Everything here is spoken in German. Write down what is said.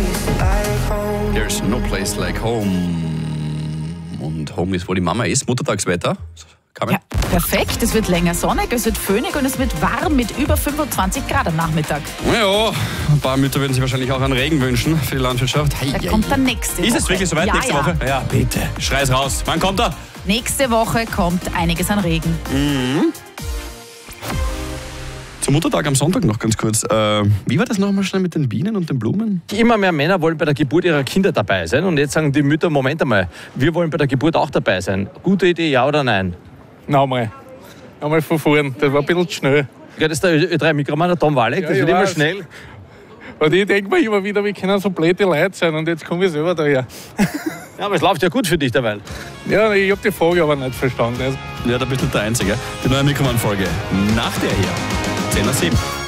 There's no place like home. Und Home ist, wo die Mama ist. Muttertagswetter. Ja, perfekt. Es wird länger sonnig, es wird föhnig und es wird warm mit über 25 Grad am Nachmittag. Ja, ein paar Mütter würden sich wahrscheinlich auch einen Regen wünschen für die Landwirtschaft. Der kommt dann nächste Woche. Ist es wirklich soweit? Ja, nächste Woche? Ja, bitte. Schrei's raus. Wann kommt er? Nächste Woche kommt einiges an Regen. Zum Muttertag am Sonntag noch ganz kurz. Wie war das nochmal schnell mit den Bienen und den Blumen? Immer mehr Männer wollen bei der Geburt ihrer Kinder dabei sein. Und jetzt sagen die Mütter, Moment einmal, wir wollen bei der Geburt auch dabei sein. Gute Idee, ja oder nein? Einmal von vorn, das war ein bisschen zu schnell. Ja, das ist der Ö3-Mikroman, der Tom Walek, das wird immer schnell. Und ich denke mir immer wieder, wie können so blöde Leute sein und jetzt komme ich selber daher. Ja, aber es läuft ja gut für dich derweil. Ja, ich habe die Frage aber nicht verstanden. Ja, da bist du der Einzige. Die neue Mikroman-Folge nach der hier. 10 nach 7.